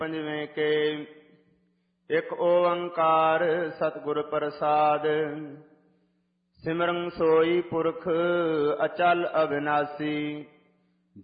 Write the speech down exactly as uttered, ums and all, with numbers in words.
ਪੰਜਵੇਂ ਕੇ ਇਕ ਓੰਕਾਰ ਸਤਿਗੁਰ ਪ੍ਰਸਾਦ। ਸਿਮਰਨ ਸੋਈ ਪੁਰਖ ਅਚਲ ਅਵਿਨਾਸੀ।